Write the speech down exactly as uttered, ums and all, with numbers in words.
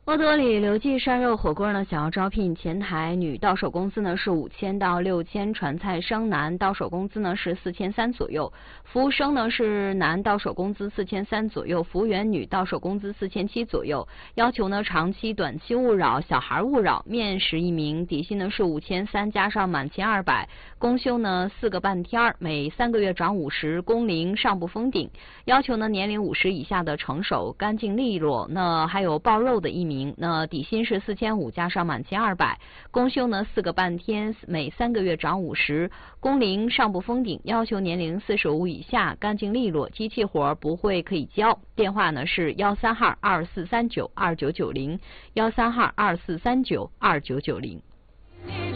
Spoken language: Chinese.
沃德里刘记涮肉火锅呢，想要招聘前台女，到手工资呢是五千到六千，传菜生男到手工资呢是四千三左右，服务生呢是男，到手工资四千三左右，服务员女，到手工资四千七左右。要求呢长期、短期勿扰，小孩勿扰。面试一名，底薪呢是五千三加上满千二百，公休呢四个半天，每三个月涨五十，工龄上不封顶。要求呢年龄五十以下的成熟、干净利落。那还有爆肉的一名。那底薪是四千五加上满千二百，公休呢四个半天，每三个月涨五十，工龄上不封顶，要求年龄四十五以下，干净利落，机器活不会可以教。电话呢是幺三号二四三九二九九零，幺三号二四三九二九九零。